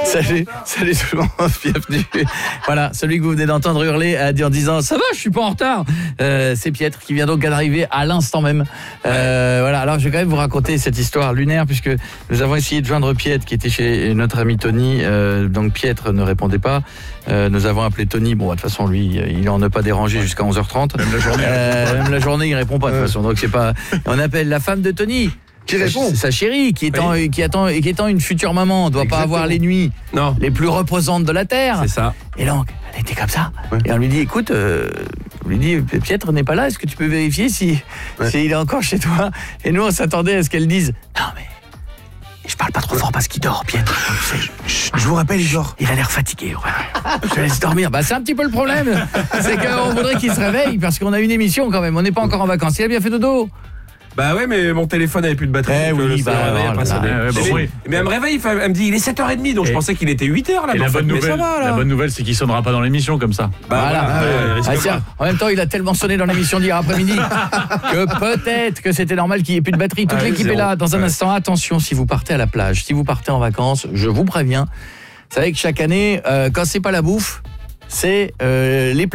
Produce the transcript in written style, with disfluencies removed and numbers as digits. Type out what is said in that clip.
Salut tout le monde, bienvenue. Voilà, celui que vous venez d'entendre hurler a dit en disant « Ça va, je suis pas en retard !» C'est Pietre qui vient donc d'arriver à l'instant même. Voilà, alors je vais quand même vous raconter cette histoire lunaire puisque nous avons essayé de joindre Pietre qui était chez notre ami Tony. Donc Pietre ne répondait pas. Nous avons appelé Tony. Bon, de toute façon, lui, il en a pas dérangé jusqu'à 11h30. Même la journée, il répond pas de toute façon. Donc c'est pas. On appelle la femme de Tony. Qui répond ? Sa chérie, qui étant une future maman, doit pas avoir les nuits les plus reposantes de la terre. C'est ça. Et donc, elle était comme ça. Ouais. Et on lui dit, écoute, Pietre n'est pas là, est-ce que tu peux vérifier s'il est encore chez toi ? Et nous, on s'attendait à ce qu'elle dise, non mais, je parle pas trop fort parce qu'il dort, Pietre. Je vous rappelle, il dort. Il a l'air fatigué. Je te laisse dormir. C'est un petit peu le problème. C'est qu'on voudrait qu'il se réveille parce qu'on a une émission quand même. On n'est pas encore en vacances. Il a bien fait dodo. Bah ouais, mais mon téléphone avait plus de batterie. Mais elle me réveille, elle me dit il est 7h30, donc je pensais qu'il était 8h là. Et la bonne nouvelle, c'est qu'il sonnera pas dans l'émission comme ça. En même temps, il a tellement sonné dans l'émission d'hier après-midi que peut-être que c'était normal qu'il n'y ait plus de batterie. Toute l'équipe est là. Dans un instant, attention, si vous partez à la plage, si vous partez en vacances, je vous préviens. Vous savez que chaque année, quand c'est pas la bouffe, c'est les plages.